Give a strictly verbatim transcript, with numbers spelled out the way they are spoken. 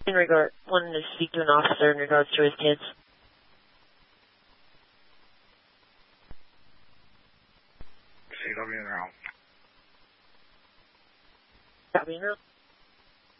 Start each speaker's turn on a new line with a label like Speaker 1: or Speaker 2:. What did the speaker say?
Speaker 1: In regard, wanting to speak to an officer in regards to his kids.
Speaker 2: C W now.
Speaker 1: Copy now.